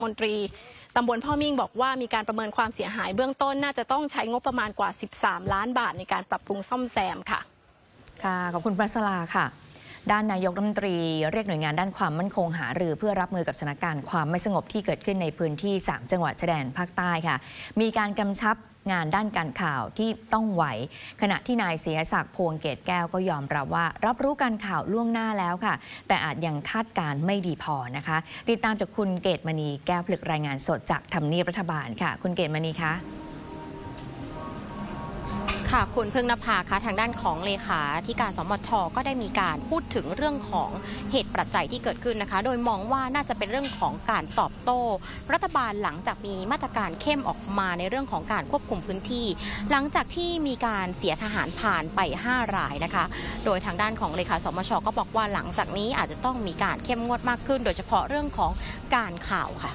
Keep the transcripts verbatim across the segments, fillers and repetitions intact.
มนตรีตำบลพ่อมิ่งบอกว่ามีการประเมินความเสียหายเบื้องต้นน่าจะต้องใช้งบประมาณกว่าสิบสามล้านบาทในการปรับปรุงซ่อมแซมค่ะค่ะขอบคุณปรัชลาค่ะด้านนายกรัฐมนตรีเรียกหน่วยงานด้านความมั่นคงหารือเพื่อรับมือกับสถานการณ์ความไม่สงบที่เกิดขึ้นในพื้นที่สามจังหวัดชายแดนภาคใต้ค่ะมีการกำชับงานด้านการข่าวที่ต้องไหวขณะที่นายศรีศักดิ์พวงเกตแก้วก็ยอมรับว่ารับรู้การข่าวล่วงหน้าแล้วค่ะแต่อาจยังคาดการไม่ดีพอนะคะติดตามจากคุณเกตมณีแก้วผลึกรายงานสดจากทำเนียบรัฐบาลค่ะคุณเกตมณีคะค่ะคุณพึ่งนภาคะทางด้านของเลขาธิการสมช.ก็ได้มีการพูดถึงเรื่องของเหตุปัจจัยที่เกิดขึ้นนะคะโดยมองว่าน่าจะเป็นเรื่องของการตอบโต้รัฐบาลหลังจากมีมาตรการเข้มออกมาในเรื่องของการควบคุมพื้นที่หลังจากที่มีการเสียทหารผ่านไปห้ารายนะคะโดยทางด้านของเลขาสมช.ก็บอกว่าหลังจากนี้อาจจะต้องมีการเข้มงวดมากขึ้นโดยเฉพาะเรื่องของการข่าวค่ะ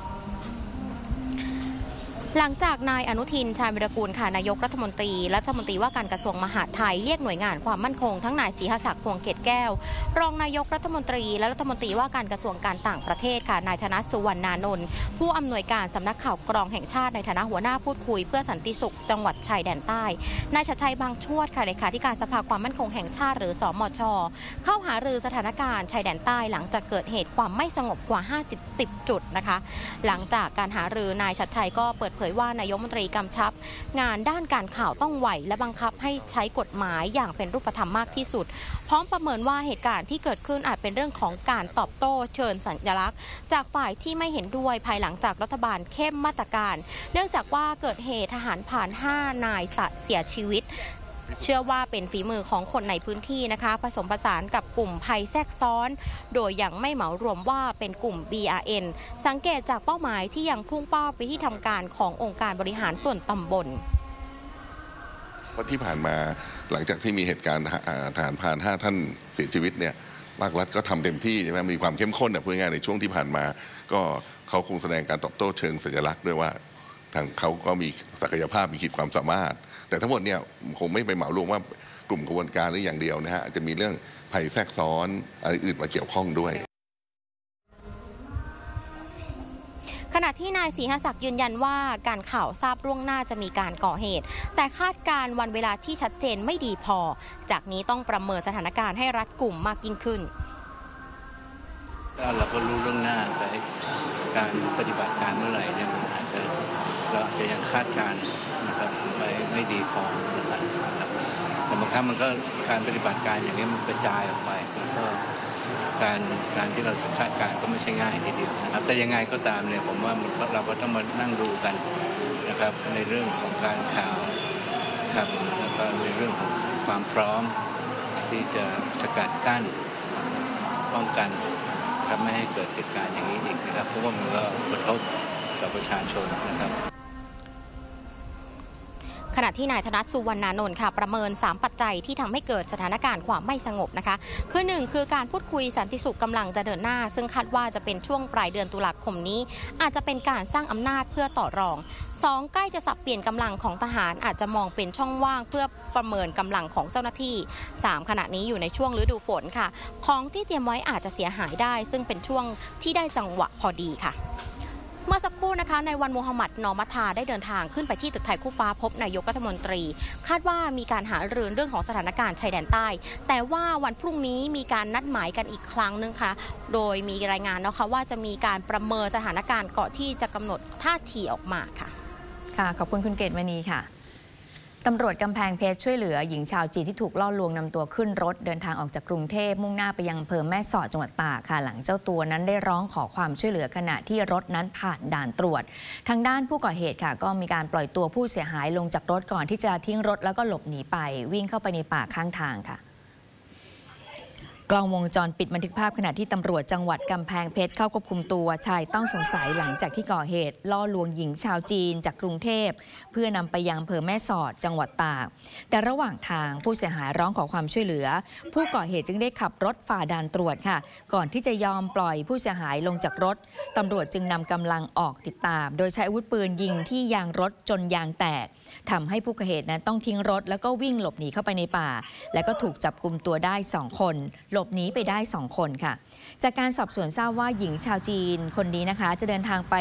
หลังจากนายอนุทินชาญวิรากูลค่ะนายกรัฐมนตรีรัฐมนตรีว่าการกระทรวงมหาดไทยเรียกหน่วยงานความมั่นคงทั้งนายศรีศักดิ์พวงเกตแก้วรองนายกรัฐมนตรีและรัฐมนตรีว่าการกระทรวงการต่างประเทศค่ะนายธนสุวรรณานนท์ผู้อำนวยการสำนักข่าวกรองแห่งชาติในฐานะหัวหน้าพูดคุยเพื่อสันติสุขจังหวัดชายแดนใต้นายชัดชัยบางชวดค่ะเลขาธิการสภาความมั่นคงแห่งชาติหรือสมช.เข้าหารือสถานการณ์ชายแดนใต้หลังจากเกิดเหตุความไม่สงบกว่าห้าสิบจุดนะคะหลังจากการหารือนายชัดชัยก็เปิดเผยว่านายกรัฐมนตรีกำชับงานด้านการข่าวต้องไหวและบังคับให้ใช้กฎหมายอย่างเป็นรูปธรรมมากที่สุดพร้อมประเมินว่าเหตุการณ์ที่เกิดขึ้นอาจเป็นเรื่องของการตอบโต้เชิญสัญลักษณ์จากฝ่ายที่ไม่เห็นด้วยภายหลังจากรัฐบาลเข้มมาตรการเนื่องจากว่าเกิดเหตุทหารผ่านห้านายเสียชีวิตเชื่อว่าเป็นฝีมือของคนในพื้นที่นะคะผสมผสานกับกลุ่มภัยแทรกซ้อนโดยยังไม่เหมารวมว่าเป็นกลุ่ม บี อาร์ เอ็น สังเกตจากเป้าหมายที่ยังพุ่งเป้าไปที่ทำการขององค์การบริหารส่วนตำบลที่ผ่านมาหลังจากที่มีเหตุการณ์ทหารพรานห้าท่านเสียชีวิตเนี่ยภาครัฐก็ทำเต็มที่ใช่ไหมมีความเข้มข้นพูดง่ายๆในช่วงที่ผ่านมาก็เขาคงแสดงการตอบโต้เชิงสัญลักษณ์ด้วยว่าทางเขาก็มีศักยภาพมีขีดความสามารถแต่ทั้งหมดเนี่ยคงไม่ไปเหมารวมว่ากลุ่มขบวนการหรืออย่างเดียวนะฮะจะมีเรื่องภัยแทรกซ้อนอะไรอื่นมาเกี่ยวข้องด้วยขณะที่นายศรีศักดิ์ยืนยันว่าการข่าวทราบล่วงหน้าจะมีการก่อเหตุแต่คาดการวันเวลาที่ชัดเจนไม่ดีพอจากนี้ต้องประเมินสถานการณ์ให้รัดกุมมากยิ่งขึ้นเราก็รู้ล่วงหน้าแต่การปฏิบัติการเมื่อไหร่เนี่ยมันอาจจะเราอาจจะยังคาดการนะครับไปไม่ดีพอนะครับแต่บางครั้งมันก็การปฏิบัติการอย่างนี้มันกระจายออกไปแล้วก็การการที่เราจะคาดการก็ไม่ใช่ง่ายทีเดียวนะครับแต่ยังไงก็ตามเนี่ยผมว่าเราก็ต้องมานั่งดูกันนะครับในเรื่องของการข่าวครับแล้วก็ในเรื่องของความพร้อมที่จะสกัดกั้นป้องกันครับไม่ให้เกิดเหตุการณ์อย่างนี้อีกนะครับเพราะว่ามันก็กระทบกับประชาชนนะครับขณะที่นายธนสุวรรณานนท์ค่ะประเมินสามปัจจัยที่ทำให้เกิดสถานการณ์ความไม่สงบนะคะคือหนึ่งคือการพูดคุยสันติสุขกำลังจะเดินหน้าซึ่งคาดว่าจะเป็นช่วงปลายเดือนตุลาคมนี้อาจจะเป็นการสร้างอำนาจเพื่อต่อรองสองใกล้จะสับเปลี่ยนกำลังของทหารอาจจะมองเป็นช่องว่างเพื่อประเมินกำลังของเจ้าหน้าที่สามขณะนี้อยู่ในช่วงฤดูฝนค่ะของที่เตรียมไว้อาจจะเสียหายได้ซึ่งเป็นช่วงที่ได้จังหวะพอดีค่ะเมื่อสักครู่นะคะในวันมูฮัมหมัดนอมัทาได้เดินทางขึ้นไปที่ตึกไทยคู่ฟ้าพบนายกรัฐมนตรีคาดว่ามีการหารือเรื่องของสถานการณ์ชายแดนใต้แต่ว่าวันพรุ่งนี้มีการนัดหมายกันอีกครั้งนึงค่ะโดยมีรายงานนะคะว่าจะมีการประเมินสถานการณ์ก่อนที่จะกำหนดท่าทีออกมาค่ะค่ะขอบคุณคุณเกตมณีค่ะตำรวจกำแพงเพชรช่วยเหลือหญิงชาวจีนที่ถูกล่อลวงนำตัวขึ้นรถเดินทางออกจากกรุงเทพมุ่งหน้าไปยังอำเภอแม่สอดจังหวัดตากค่ะหลังเจ้าตัวนั้นได้ร้องขอความช่วยเหลือขณะที่รถนั้นผ่านด่านตรวจทางด้านผู้ก่อเหตุค่ะก็มีการปล่อยตัวผู้เสียหายลงจากรถก่อนที่จะทิ้งรถแล้วก็หลบหนีไปวิ่งเข้าไปในป่าข้างทางค่ะกล้องวงจรปิดบันทึกภาพขณะที่ตำรวจจังหวัดกำแพงเพชรเข้าควบคุมตัวชายต้องสงสัยหลังจากที่ก่อเหตุล่อลวงหญิงชาวจีนจากกรุงเทพเพื่อนำไปยังอำเภอแม่สอดจังหวัดตากแต่ระหว่างทางผู้เสียหายร้องขอความช่วยเหลือผู้ก่อเหตุจึงได้ขับรถฝ่าด่านตรวจค่ะก่อนที่จะยอมปล่อยผู้เสียหายลงจากรถตำรวจจึงนำกำลังออกติดตามโดยใช้อาวุธปืนยิงที่ยางรถจนยางแตกทำให้ผู้ก่อเหตุนั้นต้องทิ้งรถแล้วก็วิ่งหลบหนีเข้าไปในป่าและก็ถูกจับกุมตัวได้สองคนหลบบหนีไปได้สองคนค่ะจากการสอบสวนทราบว่าหญิงชาวจีนคนนี้นะคะจะเดินทางไป